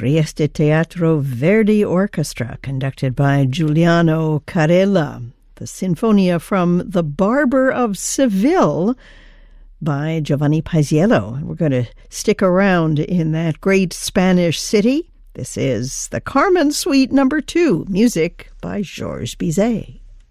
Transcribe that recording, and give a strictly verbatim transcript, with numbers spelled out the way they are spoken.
Trieste Teatro Verdi Orchestra, conducted by Giuliano Carella. The Sinfonia from The Barber of Seville by Giovanni Paisiello. We're going to stick around in that great Spanish city. This is the Carmen Suite number two, music by Georges Bizet.